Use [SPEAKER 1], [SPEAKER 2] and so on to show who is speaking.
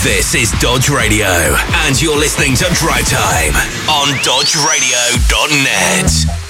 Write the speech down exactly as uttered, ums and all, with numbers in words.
[SPEAKER 1] This is Dodge Radio, and you're listening to Drive Time on dodge radio dot net.